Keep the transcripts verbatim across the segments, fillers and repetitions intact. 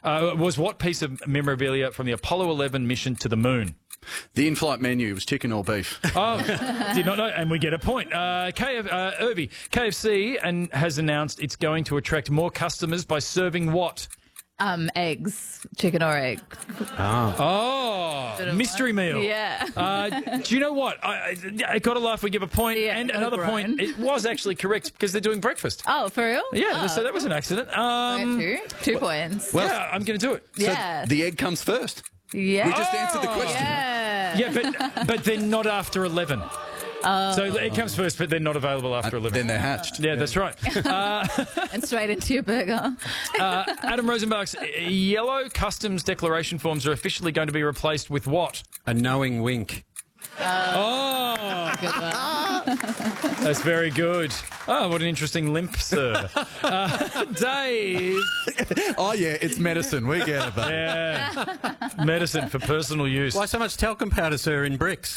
uh, was what piece of memorabilia from the Apollo eleven mission to the moon? The in-flight menu was chicken or beef. Oh, did not know, and we get a point. Uh, K F, uh, Irby, K F C and has announced it's going to attract more customers by serving what? Um, eggs, chicken or egg. Oh, mystery meal. Yeah. Uh, do you know what? I, I, I got to laugh. We give a point, Yeah, and another grown. point. It was actually correct because they're doing breakfast. Oh, for real? Yeah, Oh, so that was an accident. I Um, got two, two points. Well, yeah, I'm going to do it. So yeah. the egg comes first. yeah. We just answered the question. yeah. Yeah, but but they're not after eleven. So it comes first, but they're not available after eleven. Then they're hatched. Yeah, that's right. Uh, And straight into your burger. uh, Adam Rosenbach's yellow customs declaration forms are officially going to be replaced with what? A knowing wink. Oh, Good one. that's very good. Oh, what an interesting limp, sir. Uh, Dave. Oh, yeah, it's medicine. We get it, buddy. Yeah. Medicine for personal use. Why so much talcum powder, sir, in bricks?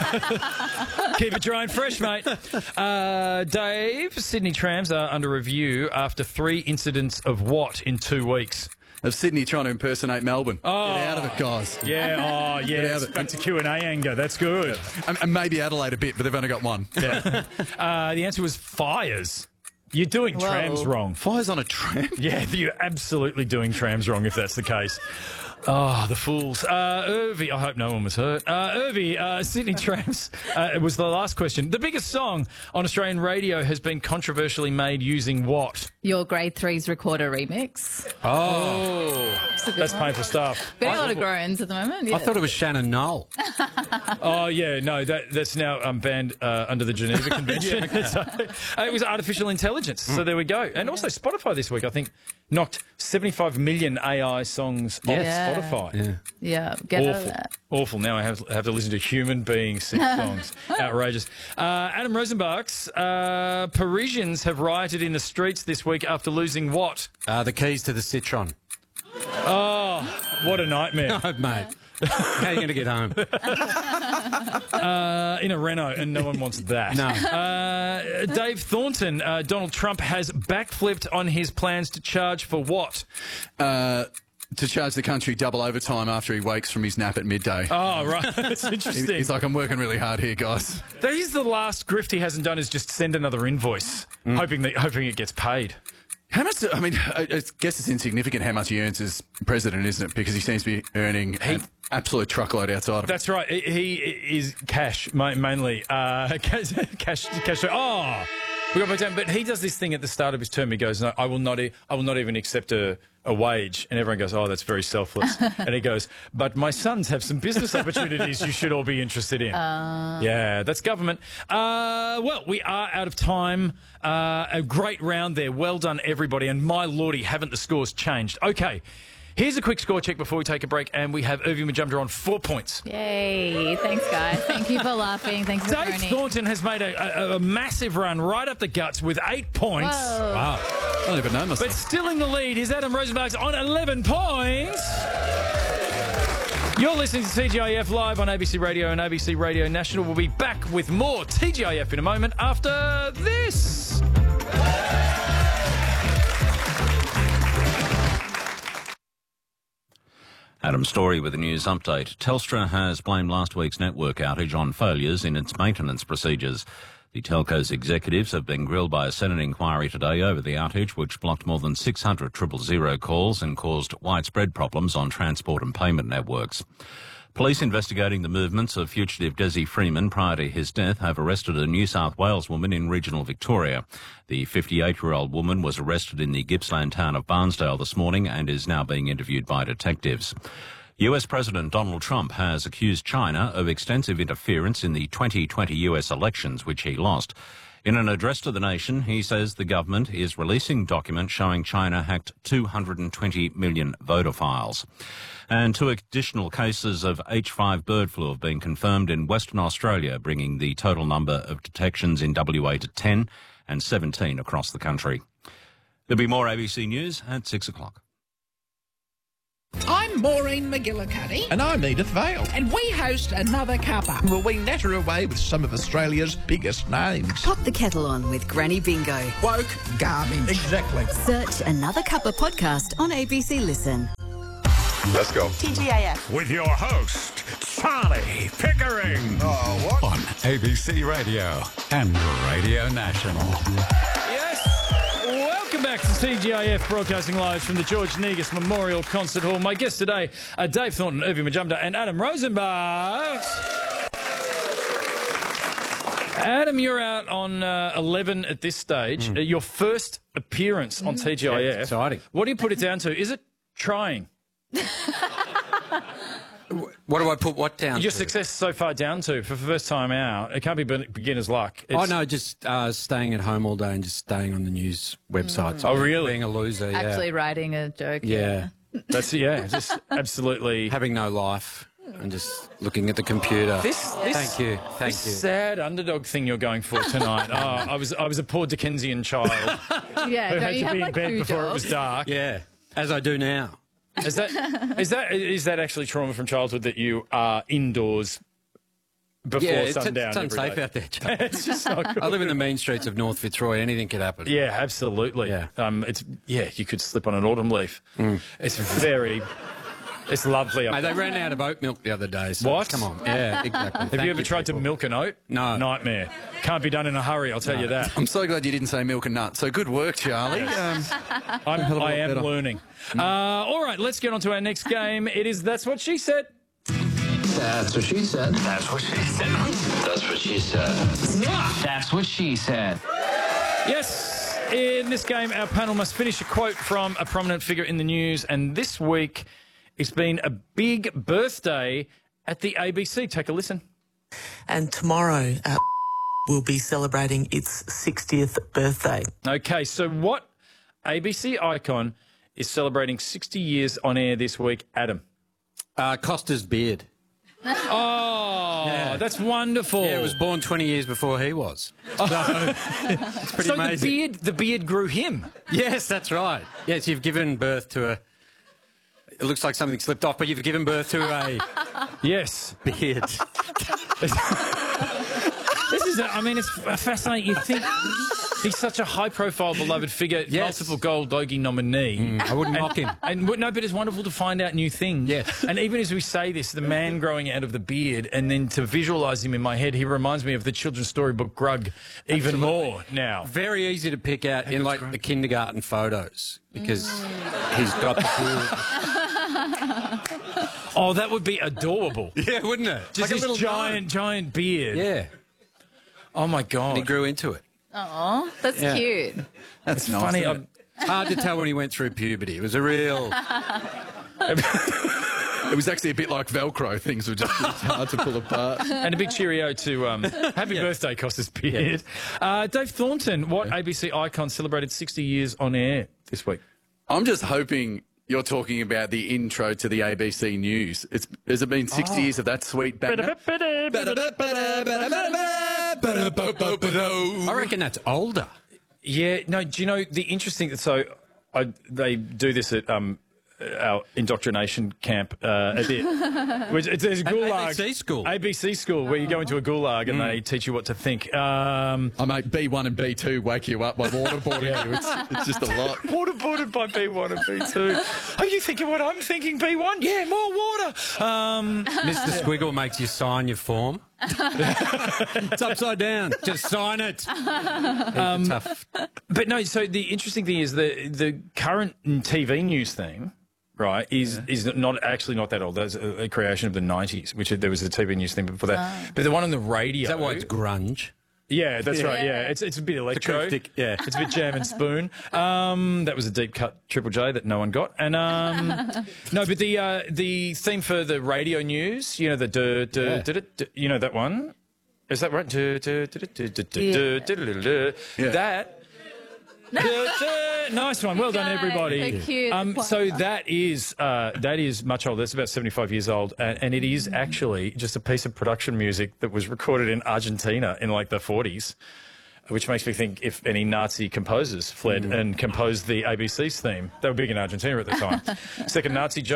Keep it dry and fresh, mate. Uh, Dave, Sydney trams are under review after three incidents of what in two weeks? Of Sydney trying to impersonate Melbourne. Oh. Get out of it, guys. Yeah, oh, yeah. Get out It's of it. back to Q and A anger. That's good. And, and maybe Adelaide a bit, but they've only got one. Yeah. Uh, the answer was fires. You're doing Whoa. trams wrong. Fires on a tram. Yeah, you're absolutely doing trams wrong if that's the case. Oh, the fools. Uh, Irvy, I hope no one was hurt. Uh, Irvy, uh, Sydney trams, uh, it was the last question. The biggest song on Australian radio has been controversially made using what? Your grade three's recorder remix. Oh, that's painful stuff. Getting a lot of groans at the moment. Yeah. I thought it was Shannon Knoll. Oh, yeah, no, that, that's now um, banned uh, under the Geneva Convention. So, uh, it was artificial intelligence, so there we go. And also Spotify this week, I think, knocked seventy-five million A I songs off Yeah. Spotify. Yeah. Yeah, get out of Awful. that. Awful. Now I have, have to listen to human beings sing songs. Outrageous. Uh, Adam Rosenbach's uh, Parisians have rioted in the streets this week after losing what? Uh, the keys to the Citron. Oh, what a nightmare. Oh, mate. How are you going to get home? Uh, in a Renault, and no one wants that. No. Uh, Dave Thornton, uh, Donald Trump has backflipped on his plans to charge for what? Uh, to charge the country double overtime after he wakes from his nap at midday. Oh, right. That's He- interesting. He's like, I'm working really hard here, guys. That is the last grift he hasn't done is just send another invoice, hoping that hoping it gets paid. How much, do- I mean, I, I guess it's insignificant how much he earns as president, isn't it? Because he seems to be earning an absolute truckload outside of it. That's right. He, he is cash ma- mainly. Uh, cash, cash, cash. Oh, we got back down. But he does this thing at the start of his term. He goes, "No, I will not. E- I will not even accept a, a wage." And everyone goes, "Oh, that's very selfless." And he goes, "But my sons have some business opportunities you should all be interested in." Uh... Yeah, that's government. Uh, well, we are out of time. Uh, a great round there. Well done, everybody. And my lordy, haven't the scores changed? Okay. Here's a quick score check before we take a break, and we have Irving Majumdar on four points. Yay. Thanks, guys. Thank you for laughing. Thanks for Dave phoning. Thornton has made a, a, a massive run right up the guts with eight points. Whoa. Wow. I don't even know myself. But still in the lead is Adam Rosenbach's on eleven points. You're listening to T G I F live on A B C Radio and A B C Radio National. We'll be back with more T G I F in a moment after this. Adam Story with a news update. Telstra has blamed last week's network outage on failures in its maintenance procedures. The telco's executives have been grilled by a Senate inquiry today over the outage, which blocked more than six hundred triple zero calls and caused widespread problems on transport and payment networks. Police investigating the movements of fugitive Desi Freeman prior to his death have arrested a New South Wales woman in regional Victoria. The fifty-eight-year-old woman was arrested in the Gippsland town of Barnsdale this morning and is now being interviewed by detectives. U S President Donald Trump has accused China of extensive interference in the twenty twenty U S elections, which he lost. In an address to the nation, he says the government is releasing documents showing China hacked two hundred twenty million voter files. And two additional cases of H five bird flu have been confirmed in Western Australia, bringing the total number of detections in W A to ten and seventeen across the country. There'll be more A B C News at six o'clock. I'm Maureen McGillicuddy. And I'm Edith Vale. And we host Another Cuppa. Will we natter away with some of Australia's biggest names? Pop the kettle on with Granny Bingo. Woke garbage. Exactly. Search Another Cuppa podcast on A B C Listen. Let's go. T G I F. With your host, Charlie Pickering. Oh, what? On A B C Radio and Radio National. Yes. Welcome back to T G I F, broadcasting live from the George Negus Memorial Concert Hall. My guests today are Dave Thornton, Irving Majumdar and Adam Rosenbach. Adam, you're out on uh, eleven at this stage. Mm. Uh, your first appearance on T G I F. Yeah, it's exciting. What do you put it down to? Is it trying? What do I put what down Your to? success so far down to for the first time out. It can't be beginner's luck. It's... Oh, no, just uh, staying at home all day and just staying on the news websites. Oh, really? Being a loser, yeah. Actually writing a joke. Yeah. That's, yeah, just absolutely... Having no life and just looking at the computer. This, this, Thank you, thank this you. sad underdog thing you're going for tonight. oh, I was I was a poor Dickensian child Yeah, who no, had you to have be in like bed two before jobs. it was dark. Yeah, as I do now. Is that is that is that actually trauma from childhood that you are indoors before Yeah, it's, sundown? it's unsafe every day? out there, Chuck. It's just not good. I live in the mean streets of North Fitzroy. Anything could happen. Yeah, absolutely. Yeah. Um, it's yeah, you could slip on an autumn leaf. Mm. It's very, it's lovely up Mate, they there. ran out of oat milk the other day. So What? Come on. Yeah, exactly. Have Thank you ever tried people. to milk an oat? No. Nightmare. Can't be done in a hurry, I'll tell No. you that. I'm so glad you didn't say milk and nuts. So good work, Charlie. Um, I'm, hell of a I lot am better. learning. Uh, all right, let's get on to our next game. It is That's What She Said. That's what she said. That's what she said. That's what she said. That's what she said. Yes, in this game, our panel must finish a quote from a prominent figure in the news, and this week it's been a big birthday at the A B C. Take a listen. And tomorrow uh, we'll be celebrating its sixtieth birthday. Okay, so what A B C icon is celebrating sixty years on air this week, Adam? Uh, Costa's beard. Oh, Yeah. that's wonderful. Yeah, it was born twenty years before he was. So, it's pretty so amazing. the beard, the beard grew him. Yes, that's right. Yes, you've given birth to a... It looks like something slipped off, but you've given birth to a Yes. beard. This is, a, I mean, it's fascinating. You think he's such a high-profile, beloved figure, Yes. multiple Gold Logie nominee. Mm, I wouldn't and, mock him. And no, but it's wonderful to find out new things. Yes. And even as we say this, the man growing out of the beard, and then to visualise him in my head, he reminds me of the children's storybook Grug even Absolutely. more now. Very easy to pick out in like the kindergarten photos because he's got the beard. Oh, that would be adorable. Yeah, wouldn't it? Just Like a this little giant, giant beard. Yeah. Oh, my And he God. grew into it. Aw, that's Yeah. cute. that's It's nice. funny. isn't I'm- it? It's hard to tell when he went through puberty. It was a real... It was actually a bit like Velcro. Things were just it's hard to pull apart. And a big cheerio to um, happy birthday, Costas Beard. Uh, Dave Thornton, what A B C icon celebrated sixty years on air this week? I'm just hoping you're talking about the intro to the A B C News. It's has it been sixty years of that sweet banger? I reckon that's older. Yeah, no, do you know the interesting... So I, they do this at... Um, our indoctrination camp uh, a bit. Which, it's, it's a gulag. A B C school. A B C school, where you go into a gulag and they teach you what to think. Um, I mate, B one and B two wake you up by waterboarding you. It's, it's just a lot. Waterboarded by B one and B two. Are you thinking what I'm thinking, B one? Yeah, more water. Um, Mister Squiggle makes you sign your form. It's upside down. Just sign it. Um, tough. but no, so the interesting thing is the the current T V news thing, right, is is not actually not that old. That's a, a creation of the nineties, which there was a T V news thing before that. Oh. But the one on the radio... Is that why it's grunge? Yeah, that's Yeah. right. Yeah, it's it's a bit electro. acoustic, yeah. It's a bit jam and spoon. Um, that was a deep cut Triple J that no one got. And um, no, but the uh, the theme for the radio news, you know, the duh, duh, Yeah. duh, duh, duh, you know that one. Is that right? Duh, duh, duh, duh, duh, duh, duh, duh, duh, duh. Yeah. That. Duh, duh. Nice one. Well done, everybody. So cute. Um, so that is uh, that is much older. It's about seventy-five years old, and, and it is actually just a piece of production music that was recorded in Argentina in like the forties, which makes me think if any Nazi composers fled and composed the A B C's theme, they were big in Argentina at the time. Second Nazi joke.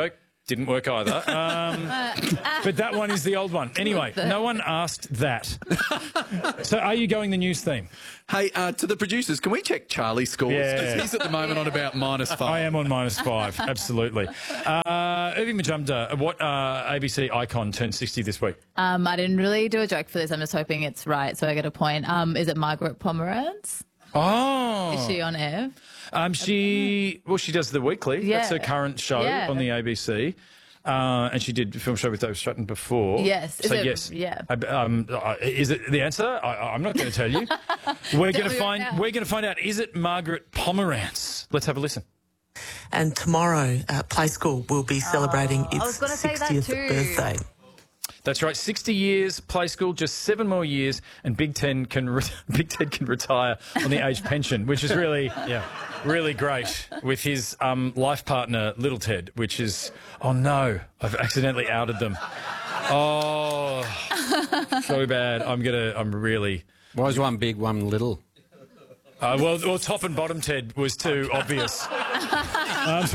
Didn't work either. Um, but that one is the old one. Anyway, no one asked that. So are you going the news theme? Hey, uh, to the producers, can we check Charlie's scores? Yeah. 'Cause he's at the moment on about minus five. I am on minus five, absolutely. Uh, Irving Majumdar, what uh, A B C icon turned sixty this week? Um, I didn't really do a joke for this. I'm just hoping it's right, so I get a point. Um, is it Margaret Pomeranz? Oh. Is she on air? Um, she, well, she does The Weekly. Yeah. That's her current show Yeah. on the A B C. Uh, and she did a film show with Dave Stratton before. Yes. Is So, it- yes. yeah. Uh, um, uh, is it the answer? I, I'm not going to tell you. We're going to me right find. now. We're going to find out. Is it Margaret Pomeranz? Let's have a listen. And tomorrow, uh, Play School will be celebrating I was its gonna say that sixtieth too. birthday. That's right. sixty years, Play School, just seven more years, and Big Ten can re- Big Ten can retire on the age pension, which is really, yeah, really great with his um, life partner, Little Ted, which is, oh no, I've accidentally outed them. Oh, so bad. I'm gonna. I'm really. Why is one big, one little? Uh, well, well, top and bottom Ted was too obvious. Um,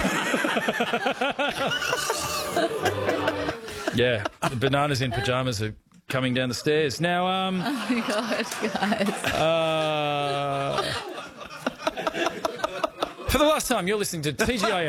yeah, the bananas in pyjamas are coming down the stairs. Now, um... Oh, my gosh, guys. Uh, for the last time, you're listening to T G I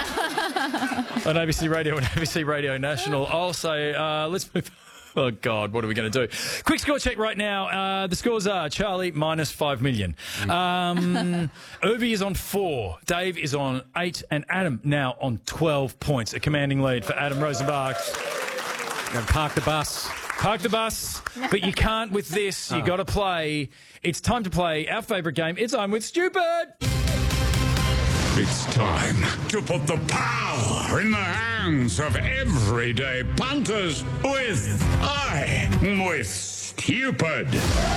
F on A B C Radio and A B C Radio National. I'll say, uh, let's move... Oh, God, what are we going to do? Quick score check right now. Uh, the scores are Charlie minus five million. Um, Irby is on four. Dave is on eight. And Adam now on twelve points. A commanding lead for Adam Rosenbach. Go park the bus. Park the bus. But you can't with this. you got to play. It's time to play our favourite game. It's I'm with Stupid. It's time to put the power in the hands of everyday punters with I'm with Stupid.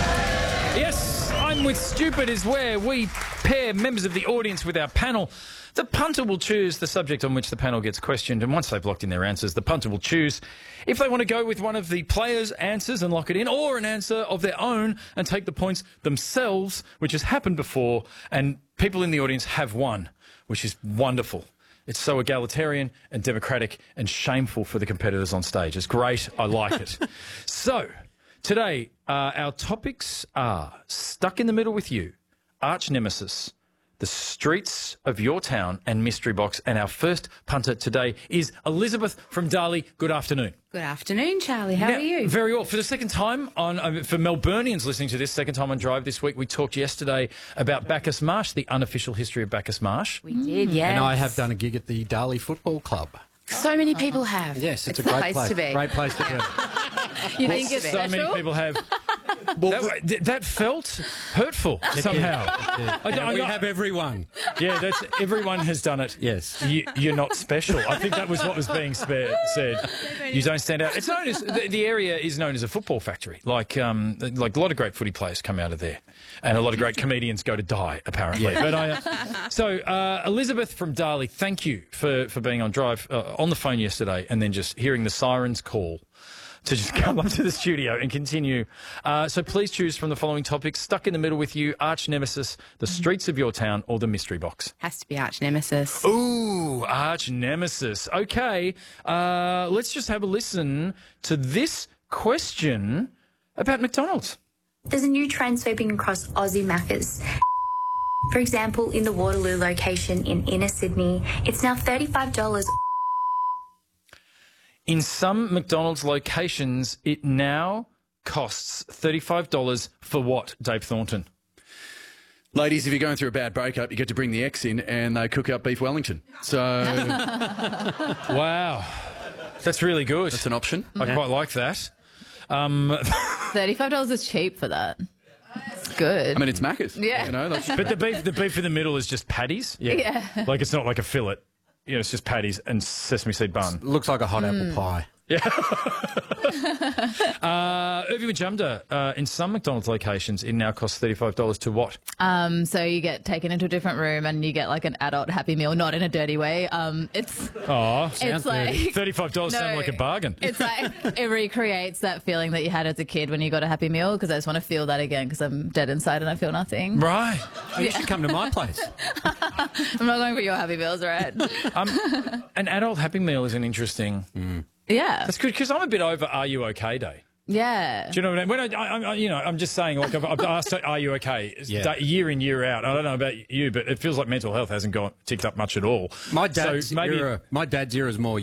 Yes, I'm with Stupid is where we pair members of the audience with our panel. The punter will choose the subject on which the panel gets questioned, and once they've locked in their answers, the punter will choose if they want to go with one of the players' answers and lock it in, or an answer of their own and take the points themselves, which has happened before, and people in the audience have won, which is wonderful. It's so egalitarian and democratic and shameful for the competitors on stage. It's great. I like it. So, today, uh, our topics are Stuck in the Middle with You, Arch Nemesis, The Streets of Your Town, and Mystery Box. And our first punter today is Elizabeth from Darley. Good afternoon. Good afternoon, Charlie. How Now, are you? Very well. For the second time on, uh, for Melburnians listening to this, second time on Drive this week, we talked yesterday about Bacchus Marsh, the unofficial history of Bacchus Marsh. We did, yeah. And I have done a gig at the Darley Football Club. So many people have. Yes, it's, it's a great the place, place. to be. Great place to be. You think it's So special? many people have. that, th- that felt hurtful somehow. Yeah. I don't- And I'm we not- have everyone. Yeah, that's everyone has done it. Yes. You, you're not special. I think that was what was being spe- said. You don't stand out. It's known as the, the area is known as a football factory. Like um, like a lot of great footy players come out of there, and a lot of great comedians go to die apparently. Yeah. But I, uh, so uh, Elizabeth from Darley, thank you for for being on Drive uh, on the phone yesterday, and then just hearing the sirens call to just come up to the studio and continue. Uh, so please choose from the following topics: Stuck in the Middle with You, Arch Nemesis, The Streets of Your Town, or The Mystery Box. Has to be Arch Nemesis. Ooh, Arch Nemesis. Okay, uh, let's just have a listen to this question about McDonald's. There's a new trend sweeping across Aussie Maccas. For example, in the Waterloo location in inner Sydney, it's now thirty-five dollars. In some McDonald's locations, it now costs thirty-five dollars for what, Dave Thornton? Ladies, if you're going through a bad breakup, you get to bring the ex in and they cook up beef Wellington. So Wow. That's really good. that's an option. I quite like that. Um, thirty-five dollars is cheap for that. It's good. I mean, it's Macca's. Yeah. You know, that's, but the beef, the beef in the middle is just patties. Yeah. Like it's not like a fillet. You know, it's just patties and sesame seed bun. Looks like a hot apple pie. Yeah. uh, Irving Majumdar, uh, in some McDonald's locations, it now costs thirty-five dollars to what? Um, so you get taken into a different room and you get like an adult Happy Meal, not in a dirty way. Um, it's Oh, it's like thirty-five dollars No. sounds like a bargain. It's like it recreates that feeling that you had as a kid when you got a Happy Meal, because I just want to feel that again because I'm dead inside and I feel nothing. Right. Oh, you should come to my place. I'm not going for your Happy Meals, all right? Um, an adult Happy Meal is an interesting. Mm. Yeah. That's good because I'm a bit over Are You Okay Day. Yeah. Do you know what I mean? When I, I, I you know, I'm just saying, like, I've, I've asked, are you okay? It's Yeah. day- year in, year out. I don't know about you, but it feels like mental health hasn't gone ticked up much at all. My dad's so maybe era, my dad's era is more